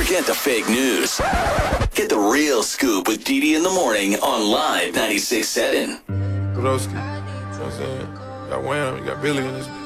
Forget the fake news. Get the real scoop with Didi in the morning on Live 96.7. Broski. You know what I'm saying? You got Wham, you got Billy in this.